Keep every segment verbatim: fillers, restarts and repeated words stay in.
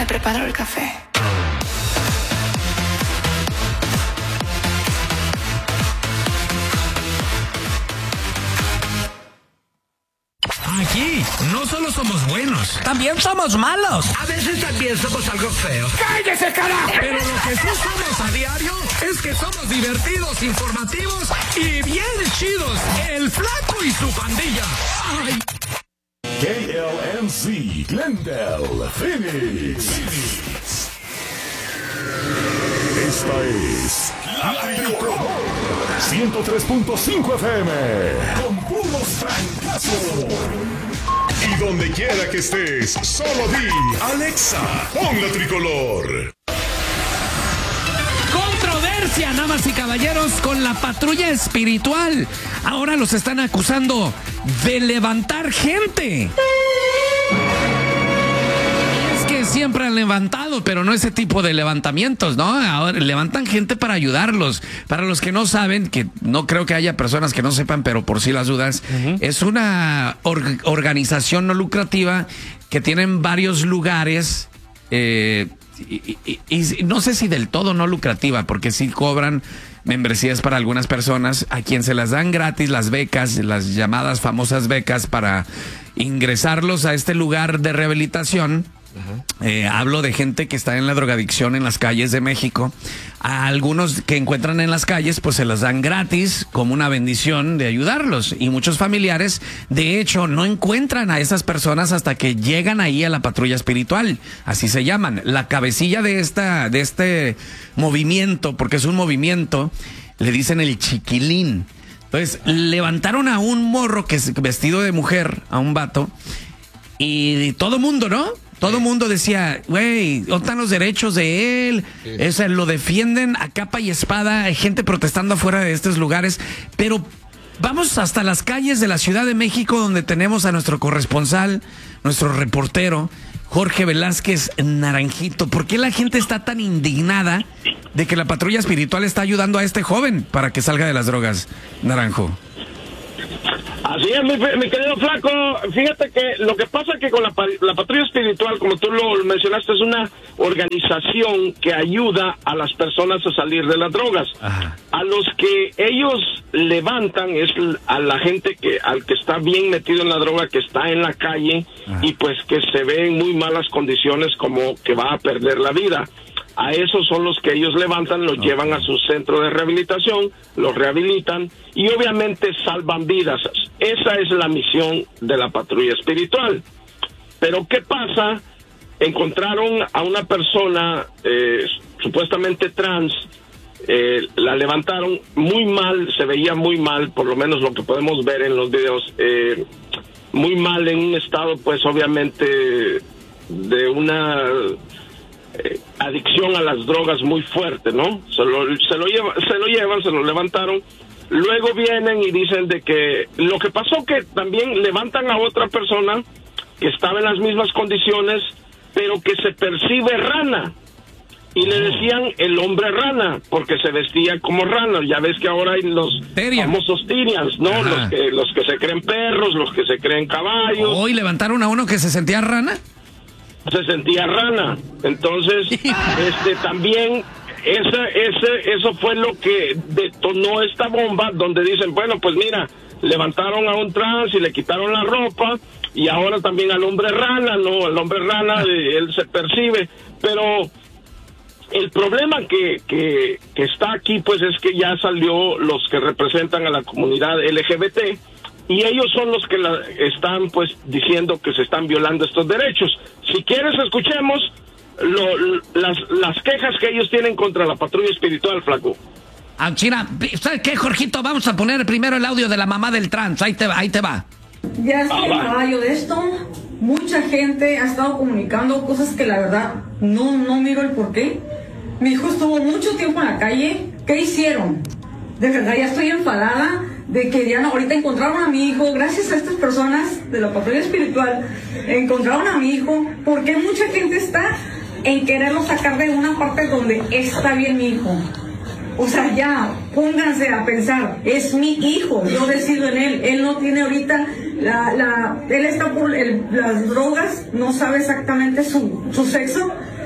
preparo el café. Aquí no solo somos buenos, también somos malos. A veces también somos algo feos. ¡Cállese, carajo! Pero lo que sí somos a diario es que somos divertidos, informativos y bien chidos. El Flaco y su pandilla. ¡Ay! K L M C, Glendale, Phoenix. Phoenix. Esta es La Tricolor ciento tres punto cinco F M con puros francazos. Y donde quiera que estés, solo di Alexa, pon La Tricolor. Controversia, damas y caballeros, con la patrulla espiritual. Ahora los están acusando de levantar gente. Siempre han levantado, pero no ese tipo de levantamientos, ¿no? Ahora levantan gente para ayudarlos. Para los que no saben, que no creo que haya personas que no sepan, pero por si las dudas, uh-huh. es una or- organización no lucrativa que tienen varios lugares, eh, y, y, y no sé si del todo no lucrativa, porque sí cobran membresías para algunas personas a quien se las dan gratis, las becas, las llamadas famosas becas para ingresarlos a este lugar de rehabilitación. Uh-huh. Eh, hablo de gente que está en la drogadicción en las calles de México. A algunos que encuentran en las calles, pues se las dan gratis como una bendición de ayudarlos. Y muchos familiares, de hecho, no encuentran a esas personas hasta que llegan ahí a la patrulla espiritual. Así se llaman. La cabecilla de esta, de este movimiento, porque es un movimiento, le dicen el chiquilín. Entonces, levantaron a un morro que es vestido de mujer, a un vato, y todo mundo, ¿no? Todo el mundo decía, güey, ¿dónde están los derechos de él? Sí. O sea, lo defienden a capa y espada. Hay gente protestando afuera de estos lugares. Pero vamos hasta las calles de la Ciudad de México, donde tenemos a nuestro corresponsal, nuestro reportero, Jorge Velázquez Naranjito. ¿Por qué la gente está tan indignada de que la patrulla espiritual está ayudando a este joven para que salga de las drogas, Naranjo? Así es, mi, mi querido Flaco. Fíjate que lo que pasa es que con la, la patrulla espiritual, como tú lo mencionaste, es una organización que ayuda a las personas a salir de las drogas. Ajá. A los que ellos levantan es a la gente que al que está bien metido en la droga, que está en la calle. Ajá. Y pues que se ve en muy malas condiciones, como que va a perder la vida. A esos son los que ellos levantan, los okay. llevan a su centro de rehabilitación, los rehabilitan y obviamente salvan vidas. Esa es la misión de la patrulla espiritual. Pero ¿qué pasa? Encontraron a una persona eh, supuestamente trans, eh, la levantaron muy mal, se veía muy mal, por lo menos lo que podemos ver en los videos, eh, muy mal, en un estado pues obviamente de una... Eh, adicción a las drogas muy fuerte, ¿no? Se lo, se lo lleva, se lo llevan, se lo levantaron. Luego vienen y dicen de que lo que pasó que también levantan a otra persona que estaba en las mismas condiciones, pero que se percibe rana. Y le decían el hombre rana, porque se vestía como rana. Ya ves que ahora hay los Terian. famosos Tyrians, ¿no? Los que, los que se creen perros, los que se creen caballos. ¿Hoy levantaron a uno que se sentía rana? Se sentía rana. Entonces, este también ese, ese, eso fue lo que detonó esta bomba, donde dicen, bueno, pues mira, levantaron a un trans y le quitaron la ropa, y ahora también al hombre rana, no, el hombre rana, él se percibe, pero el problema que, que, que está aquí, pues es que ya salió los que representan a la comunidad L G B T, y ellos son los que la, están pues diciendo que se están violando estos derechos. Si quieres, escuchemos lo, las, las quejas que ellos tienen contra la patrulla espiritual, Flaco. Ah, China, ¿sabes qué, Jorgito? Vamos a poner primero el audio de la mamá del trans. Ahí te va, ahí te va. Ya estoy en rayo de esto. Mucha gente ha estado comunicando cosas que la verdad no, no miro el porqué. Mi hijo estuvo mucho tiempo en la calle. ¿Qué hicieron? De verdad ya estoy enfadada de que ya no, ahorita encontraron a mi hijo, gracias a estas personas de la patrulla espiritual, encontraron a mi hijo, porque mucha gente está en quererlo sacar de una parte donde está bien mi hijo. O sea, ya, pónganse a pensar, es mi hijo, yo decido en él, él no tiene ahorita, la, la, él está por el, las drogas, no sabe exactamente su, su sexo,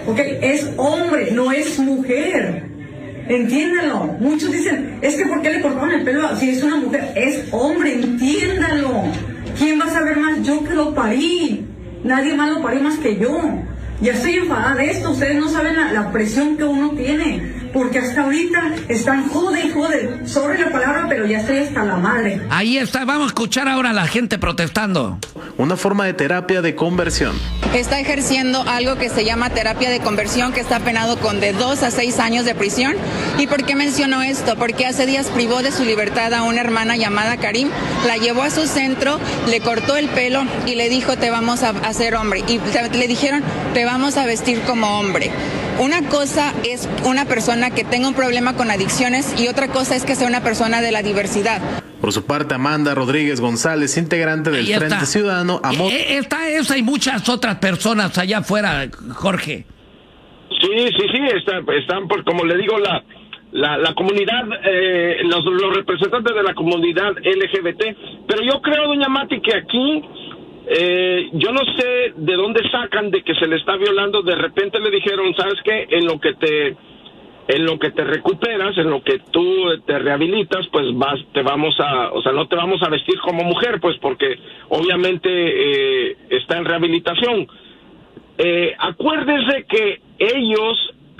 Ok, es hombre, no es mujer. Entiéndalo. Muchos dicen, es que ¿por qué le cortaron el pelo si es una mujer? Es hombre, entiéndalo. ¿Quién va a saber más? Yo que lo parí. Nadie más lo parió más que yo. Ya estoy enfadada de esto. Ustedes no saben la, la presión que uno tiene. Porque hasta ahorita están jode y jode. Sobre la palabra, pero ya estoy hasta la madre. Ahí está, vamos a escuchar ahora a la gente protestando. Una forma de terapia de conversión. Está ejerciendo algo que se llama terapia de conversión, que está penado con de dos a seis años de prisión. ¿Y por qué menciono esto? Porque hace días privó de su libertad a una hermana llamada Karim, la llevó a su centro, le cortó el pelo y le dijo, te vamos a hacer hombre. Y le dijeron, te vamos a vestir como hombre. Una cosa es una persona que tenga un problema con adicciones y otra cosa es que sea una persona de la diversidad. Por su parte, Amanda Rodríguez González, integrante del Ahí Frente está. Ciudadano, Amor. Eh, Está esa y muchas otras personas allá afuera, Jorge. Sí, sí, sí, está, están, por, como le digo, la la, la comunidad, eh, los, los representantes de la comunidad L G B T. Pero yo creo, doña Mati, que aquí, eh, yo no sé de dónde sacan de que se le está violando. De repente le dijeron, ¿sabes qué? En lo que te... en lo que te recuperas, en lo que tú te rehabilitas, pues vas, te vamos a, o sea, no te vamos a vestir como mujer, pues porque obviamente eh, está en rehabilitación. Eh, acuérdese que ellos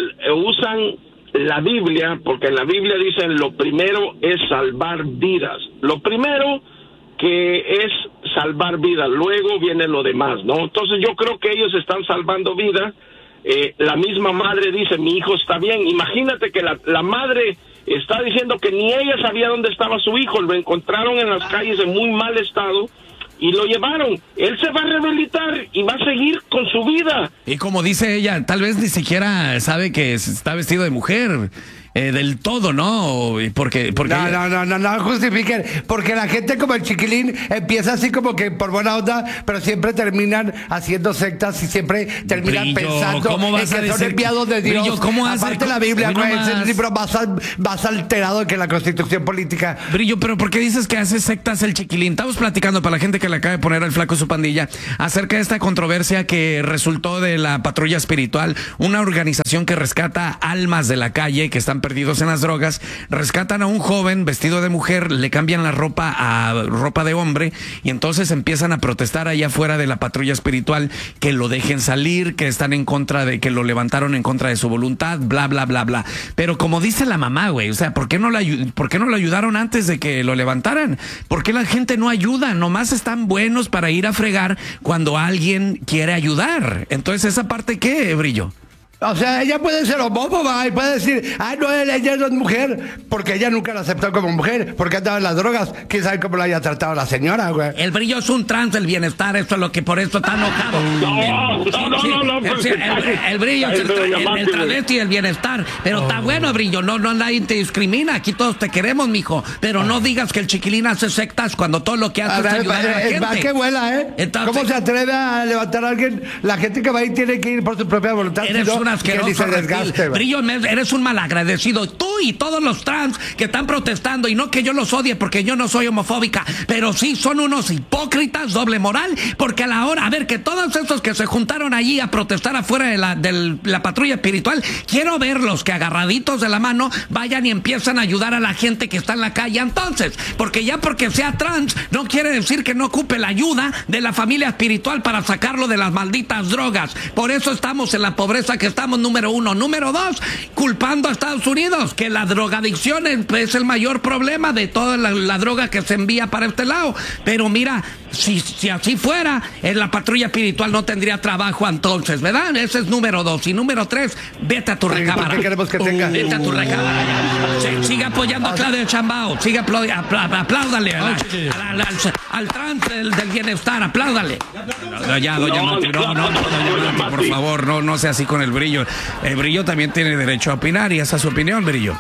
usan la Biblia, porque en la Biblia dicen lo primero es salvar vidas. Lo primero que es salvar vidas, luego viene lo demás, ¿no? Entonces yo creo que ellos están salvando vidas. Eh, la misma madre dice, mi hijo está bien. Imagínate que la, la madre está diciendo que ni ella sabía dónde estaba su hijo. Lo encontraron en las calles en muy mal estado y lo llevaron. Él se va a rehabilitar y va a seguir con su vida. Y como dice ella, tal vez ni siquiera sabe que está vestido de mujer. Eh, del todo, ¿no? Porque, porque No, ella... no, no, no, no justifiquen, porque la gente como el Chiquilín empieza así como que por buena onda, pero siempre terminan haciendo sectas y siempre terminan Brillo, pensando ¿cómo vas en a que son decir? enviados de Dios. Brillo, ¿cómo hace? Aparte la Biblia, Hoy no güey, es el más. libro más, al- más alterado que la Constitución política. Brillo, pero ¿por qué dices que hace sectas el Chiquilín? Estamos platicando para la gente que le acaba de poner al flaco su pandilla acerca de esta controversia que resultó de la Patrulla Espiritual, una organización que rescata almas de la calle que están perdidos en las drogas. Rescatan a un joven vestido de mujer, le cambian la ropa a ropa de hombre y entonces empiezan a protestar allá afuera de la Patrulla Espiritual que lo dejen salir, que están en contra de, que lo levantaron en contra de su voluntad, bla, bla, bla, bla. Pero como dice la mamá, güey, o sea, ¿por qué no la, por qué no lo ayudaron antes de que lo levantaran? ¿Por qué la gente no ayuda? Nomás están buenos para ir a fregar cuando alguien quiere ayudar. Entonces, ¿esa parte qué, Brillo? O sea, ella puede ser homófoba y puede decir, ah, no, ella no es mujer, porque ella nunca la aceptó como mujer, porque andaba en las drogas. ¿Quién sabe cómo la haya tratado la señora, güey? El Brillo es un trans del bienestar, esto es lo que por esto está enojado. No, no, no, Sí, no, no, el, pues, el- el Brillo es el, Ay, doña el, el Mati, travesti del bienestar, pero está bueno, Brillo, no, no nadie te discrimina, aquí todos te queremos, mijo, pero no digas que el Chiquilín hace sectas cuando todo lo que hace A es ver, ayudar a la es más gente. que vuela, ¿eh? Entonces- ¿Cómo se atreve a levantar a alguien? La gente que va ahí tiene que ir por su propia voluntad. Eres sino un que asqueroso ni se reptil. desgaste, güey. Brillo, me- eres un malagradecido. Tú y todos los trans que están protestando, y no que yo los odie porque yo no soy homofóbica, pero sí son unos hipócritas, doble moral, porque a la hora, a ver, que todos esos que se juntaron allí a protestar afuera de la, de la Patrulla Espiritual, quiero verlos que agarraditos de la mano vayan y empiezan a ayudar a la gente que está en la calle entonces, porque ya porque sea trans no quiere decir que no ocupe la ayuda de la familia espiritual para sacarlo de las malditas drogas. Por eso estamos en la pobreza que estamos, número uno. Número dos, culpando a Estados Unidos, que la drogadicción es, es el mayor problema de toda la, la droga que se envía para este lado. Pero mira, si, si así fuera, en la Patrulla Espiritual no tendría trabajo entonces, ¿verdad? Ese es número dos. Y número tres, vete a tu Sí, recámara. ¿por qué queremos que tenga? Vete a tu recámara ya. Sí, sigue apoyando a Claudia Chambao. Sigue apl apl apláudale a la- a la- al, al trans del, del bienestar. Apláudale. No, ya, doña No, Mati, no, no, no, no, doña doña Mati, por Mati. favor, no, no sea así con el Brillo. El Brillo también tiene derecho a opinar y esa es su opinión, Brillo.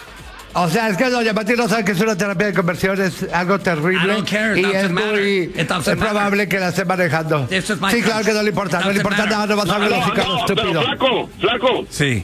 O sea, es que doña Mati no sabe que es una terapia de conversión, es algo I terrible don't care, it y es doesn't matter. muy It es doesn't probable matter. que la esté manejando. This is my Sí, claro house. que no le importa, It no le doesn't importa matter. nada, no vas a ver No, los no, psicólogos no, pero estúpido. flaco, flaco. Sí.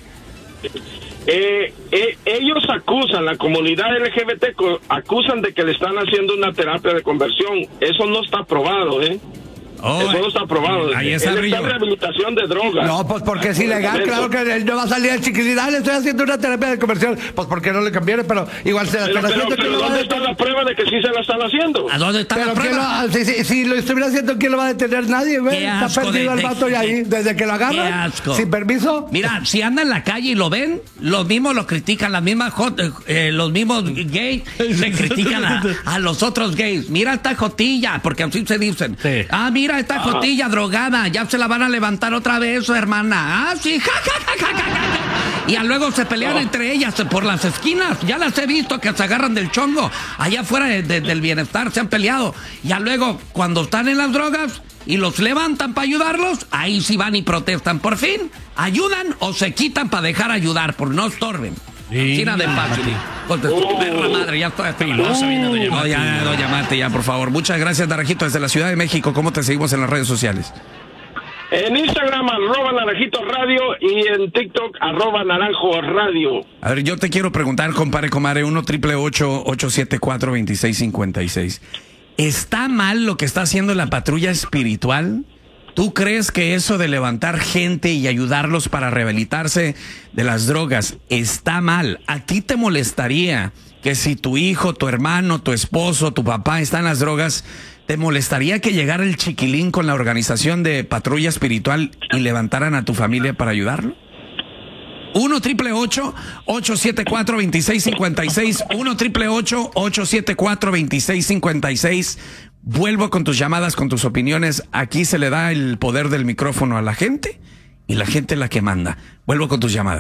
Eh, eh, ellos acusan, la comunidad L G B T co- acusan de que le están haciendo una terapia de conversión. Eso no está probado, ¿eh? Oh, Eso está aprobado. ahí está, Él Brillo. está en rehabilitación de drogas. No, pues porque es ilegal, claro que él no va a salir el chiquilín. Ah, le estoy haciendo una terapia de conversión. Pues porque no le conviene, pero igual se la Pero, están pero, haciendo. pero ¿quién lo va a ¿dónde está detener? la prueba de que sí se la están haciendo? ¿A dónde está Pero la ¿quién prueba? lo, si, si, si lo estuviera haciendo, ¿quién lo va a detener? Nadie, güey. Qué Está asco perdido de- el vato de- y ahí. Desde que lo Qué agarran, asco. sin permiso. Mira, si anda en la calle y lo ven, los mismos lo critican, las mismas hot- eh, los mismos gays le critican a, a los otros gays. Mira esta jotilla, porque así se dicen. Sí. Ah, mira esta jotilla drogada, ya se la van a levantar otra vez su hermana. Ah, sí, ja, ja, ja, ja, ja, ja. Y ya luego se pelean entre ellas por las esquinas. Ya las he visto que se agarran del chongo. Allá afuera de- de- del bienestar se han peleado. Ya luego, cuando están en las drogas y los levantan para ayudarlos, ahí sí van y protestan. Por fin, ayudan o se quitan para dejar ayudar, por no estorben. Sí, China de fácil. Pues de tu perra madre, ya estoy Filoso viene Doña No, Mati. ya, doña Mati, ya, por favor. Muchas gracias, Naranjito, desde la Ciudad de México. ¿Cómo te seguimos en las redes sociales? En Instagram, arroba Naranjito Radio, y en TikTok, arroba Naranjo Radio. A ver, yo te quiero preguntar, compadre Comare, uno triple ocho ocho siete cuatro dos seis cinco seis. ¿Está mal lo que está haciendo la patrulla espiritual? ¿Tú crees que eso de levantar gente y ayudarlos para rehabilitarse de las drogas está mal? ¿A ti te molestaría que si tu hijo, tu hermano, tu esposo, tu papá está en las drogas, te molestaría que llegara el chiquilín con la organización de patrulla espiritual y levantaran a tu familia para ayudarlo? uno triple ocho ocho siete cuatro dos seis cinco seis, uno triple ocho ocho siete cuatro dos seis cinco seis. Vuelvo con tus llamadas, con tus opiniones. Aquí se le da el poder del micrófono a la gente y la gente es la que manda. Vuelvo con tus llamadas.